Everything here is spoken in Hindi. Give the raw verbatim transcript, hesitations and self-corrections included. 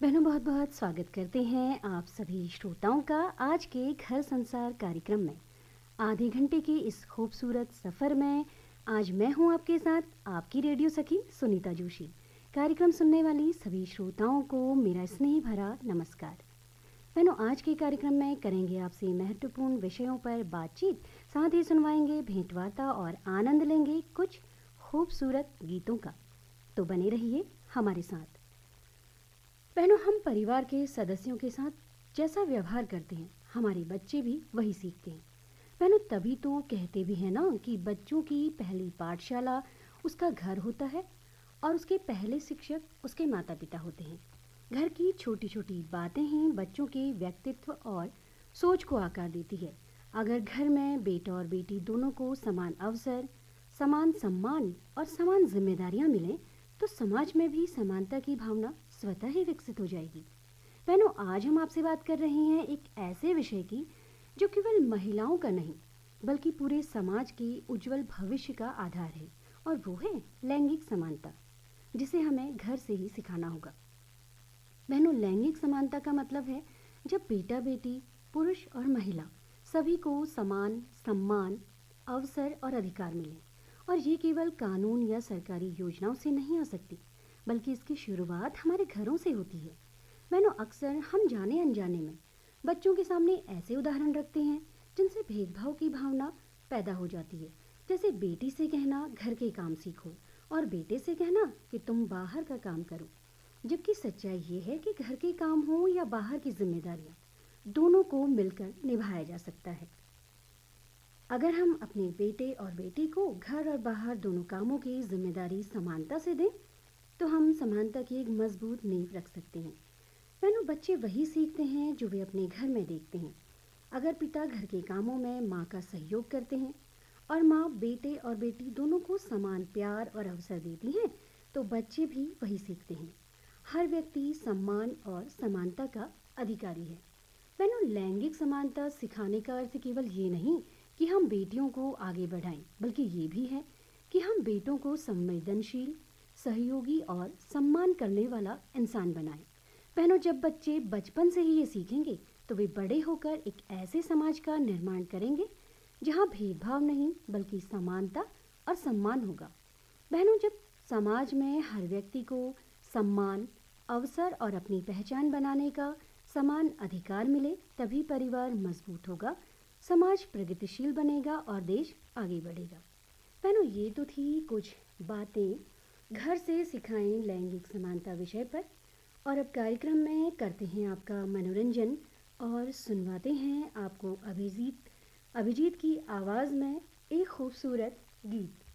बहनों, बहुत बहुत स्वागत करते हैं आप सभी श्रोताओं का आज के घर संसार कार्यक्रम में। आधे घंटे के इस खूबसूरत सफ़र में आज मैं हूं आपके साथ आपकी रेडियो सखी सुनीता जोशी। कार्यक्रम सुनने वाली सभी श्रोताओं को मेरा स्नेह भरा नमस्कार। बहनों, आज के कार्यक्रम में करेंगे आपसे महत्वपूर्ण विषयों पर बातचीत, साथ ही सुनवाएंगे भेंटवार्ता और आनंद लेंगे कुछ खूबसूरत गीतों का। तो बने रहिए हमारे साथ। बहनों, हम परिवार के सदस्यों के साथ जैसा व्यवहार करते हैं हमारे बच्चे भी वही सीखते हैं। बहनों, तभी तो कहते भी हैं ना कि बच्चों की पहली पाठशाला उसका घर होता है और उसके पहले शिक्षक उसके माता पिता होते हैं। घर की छोटी छोटी बातें ही बच्चों के व्यक्तित्व और सोच को आकार देती है। अगर घर में बेटा और बेटी दोनों को समान अवसर, समान सम्मान और समान जिम्मेदारियां मिलें तो समाज में भी समानता की भावना स्वतः ही विकसित हो जाएगी। बहनों, आज हम आपसे बात कर रहे हैं एक ऐसे विषय की जो केवल महिलाओं का नहीं बल्कि पूरे समाज के उज्जवल भविष्य का आधार है, और वो है लैंगिक समानता, जिसे हमें घर से ही सिखाना होगा। बहनों, लैंगिक समानता का मतलब है जब बेटा बेटी, पुरुष और महिला सभी को समान सम्मान, अवसर और अधिकार मिले। और ये केवल कानून या सरकारी योजनाओं से नहीं आ सकती, बल्कि इसकी शुरुआत हमारे घरों से होती है। बहनों, अक्सर हम जाने अनजाने में बच्चों के सामने ऐसे उदाहरण रखते हैं जिनसे भेदभाव की भावना पैदा हो जाती है। जैसे बेटी से कहना घर के काम सीखो और बेटे से कहना कि तुम बाहर का काम करो, जबकि सच्चाई ये है कि घर के काम हो या बाहर की जिम्मेदारियां, दोनों को मिलकर निभाया जा सकता है। अगर हम अपने बेटे और बेटी को घर और बाहर दोनों कामों की जिम्मेदारी समानता से दें तो हम समानता की एक मजबूत नींव रख सकते हैं। बहनों, बच्चे वही सीखते हैं जो वे अपने घर में देखते हैं। अगर पिता घर के कामों में माँ का सहयोग करते हैं और माँ बेटे और बेटी दोनों को समान प्यार और अवसर देती हैं तो बच्चे भी वही सीखते हैं। हर व्यक्ति सम्मान और समानता का अधिकारी है। बहनों, लैंगिक समानता सिखाने का अर्थ केवल ये नहीं कि हम बेटियों को आगे बढ़ाएं, बल्कि ये भी है कि हम बेटों को संवेदनशील, सहयोगी और सम्मान करने वाला इंसान बनाएं। बहनों, जब बच्चे बचपन से ही ये सीखेंगे तो वे बड़े होकर एक ऐसे समाज का निर्माण करेंगे जहां भेदभाव नहीं बल्कि समानता और सम्मान होगा। बहनों, जब समाज में हर व्यक्ति को सम्मान, अवसर और अपनी पहचान बनाने का समान अधिकार मिले तभी परिवार मजबूत होगा, समाज प्रगतिशील बनेगा और देश आगे बढ़ेगा। बहनों, ये तो थी कुछ बातें घर से सिखाएं लैंगिक समानता विषय पर। और अब कार्यक्रम में करते हैं आपका मनोरंजन और सुनवाते हैं आपको अभिजीत अभिजीत की आवाज़ में एक खूबसूरत गीत।